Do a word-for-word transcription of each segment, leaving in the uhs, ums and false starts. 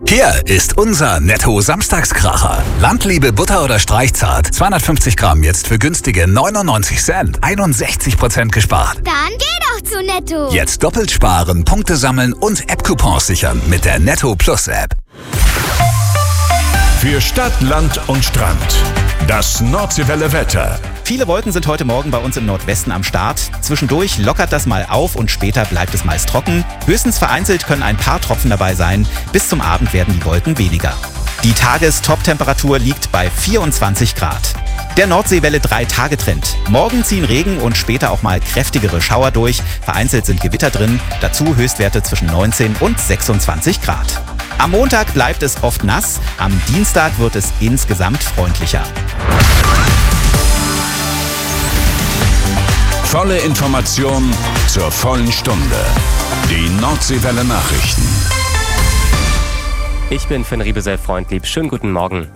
Hier ist unser Netto-Samstagskracher. Landliebe Butter oder Streichzart. zweihundertfünfzig Gramm jetzt für günstige neunundneunzig Cent. einundsechzig Prozent gespart. Dann geh doch zu Netto. Jetzt doppelt sparen, Punkte sammeln und App-Coupons sichern mit der Netto Plus App. Für Stadt, Land und Strand. Das Nordseewelle Wetter. Viele Wolken sind heute Morgen bei uns im Nordwesten am Start. Zwischendurch lockert das mal auf und später bleibt es meist trocken. Höchstens vereinzelt können ein paar Tropfen dabei sein. Bis zum Abend werden die Wolken weniger. Die Tagestop-Temperatur liegt bei vierundzwanzig Grad. Der Nordseewelle drei Tage Trend. Morgen ziehen Regen und später auch mal kräftigere Schauer durch. Vereinzelt sind Gewitter drin. Dazu Höchstwerte zwischen neunzehn und sechsundzwanzig Grad. Am Montag bleibt es oft nass. Am Dienstag wird es insgesamt freundlicher. Volle Information zur vollen Stunde. Die Nordseewelle Nachrichten. Ich bin Finn Riebesell-Freundlieb. Schönen guten Morgen.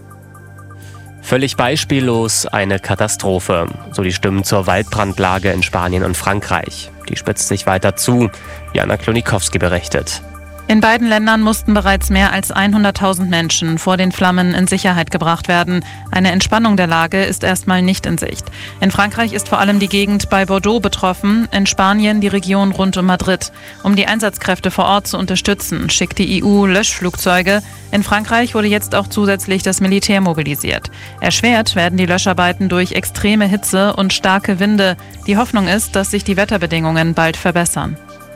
Völlig beispiellos eine Katastrophe. So die Stimmen zur Waldbrandlage in Spanien und Frankreich. Die spitzt sich weiter zu. Jana Klonikowski berichtet. In beiden Ländern mussten bereits mehr als hunderttausend Menschen vor den Flammen in Sicherheit gebracht werden. Eine Entspannung der Lage ist erstmal nicht in Sicht. In Frankreich ist vor allem die Gegend bei Bordeaux betroffen, in Spanien die Region rund um Madrid. Um die Einsatzkräfte vor Ort zu unterstützen, schickt die E U Löschflugzeuge. In Frankreich wurde jetzt auch zusätzlich das Militär mobilisiert. Erschwert werden die Löscharbeiten durch extreme Hitze und starke Winde. Die Hoffnung ist, dass sich die Wetterbedingungen bald verbessern.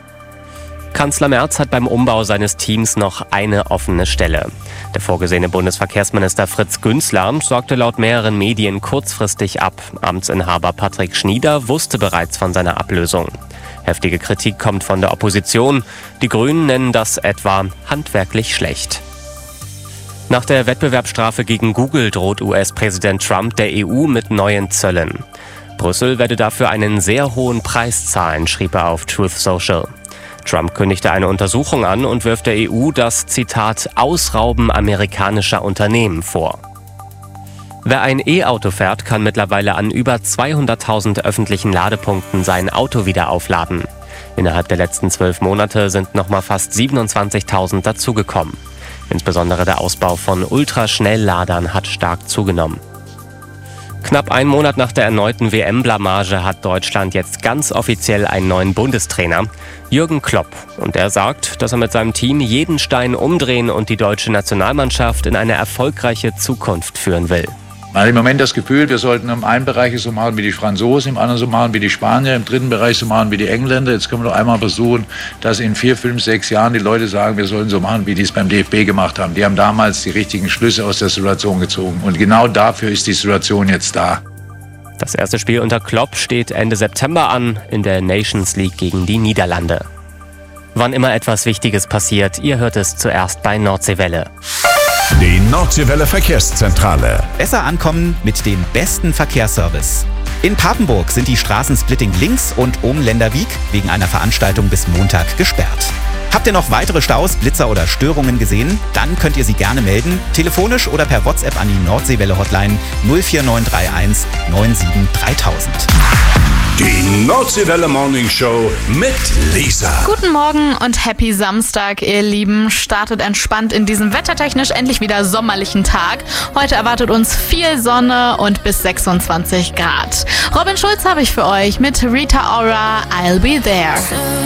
Kanzler Merz hat beim Umbau seines Teams noch eine offene Stelle. Der vorgesehene Bundesverkehrsminister Fritz Günzler sorgte laut mehreren Medien kurzfristig ab. Amtsinhaber Patrick Schnieder wusste bereits von seiner Ablösung. Heftige Kritik kommt von der Opposition. Die Grünen nennen das etwa handwerklich schlecht. Nach der Wettbewerbsstrafe gegen Google droht U S-Präsident Trump der E U mit neuen Zöllen. Brüssel werde dafür einen sehr hohen Preis zahlen, schrieb er auf Truth Social. Trump kündigte eine Untersuchung an und wirft der E U das, Zitat, Ausrauben amerikanischer Unternehmen vor. Wer ein E-Auto fährt, kann mittlerweile an über zweihunderttausend öffentlichen Ladepunkten sein Auto wieder aufladen. Innerhalb der letzten zwölf Monate sind nochmal fast siebenundzwanzigtausend dazugekommen. Insbesondere der Ausbau von Ultraschnellladern hat stark zugenommen. Knapp einen Monat nach der erneuten W M-Blamage hat Deutschland jetzt ganz offiziell einen neuen Bundestrainer, Jürgen Klopp. Und er sagt, dass er mit seinem Team jeden Stein umdrehen und die deutsche Nationalmannschaft in eine erfolgreiche Zukunft führen will. Man hat im Moment das Gefühl, wir sollten im einen Bereich so machen wie die Franzosen, im anderen so machen wie die Spanier, im dritten Bereich so machen wie die Engländer. Jetzt können wir noch einmal versuchen, dass in vier, fünf, sechs Jahren die Leute sagen, wir sollen so machen, wie die es beim D F B gemacht haben. Die haben damals die richtigen Schlüsse aus der Situation gezogen. Und genau dafür ist die Situation jetzt da. Das erste Spiel unter Klopp steht Ende September an, in der Nations League gegen die Niederlande. Wann immer etwas Wichtiges passiert, ihr hört es zuerst bei Nordseewelle. Die Nordseewelle Verkehrszentrale. Besser ankommen mit dem besten Verkehrsservice. In Papenburg sind die Straßen Splitting links und Ohm-Lenderwiek wegen einer Veranstaltung bis Montag gesperrt. Habt ihr noch weitere Staus, Blitzer oder Störungen gesehen? Dann könnt ihr sie gerne melden, telefonisch oder per WhatsApp an die Nordseewelle-Hotline null vier neun drei eins neun sieben dreitausend. Die Nordseewelle Morning Show mit Lisa. Guten Morgen und happy Samstag, ihr Lieben. Startet entspannt in diesem wettertechnisch endlich wieder sommerlichen Tag. Heute erwartet uns viel Sonne und bis sechsundzwanzig Grad. Robin Schulz habe ich für euch mit Rita Ora, I'll Be There.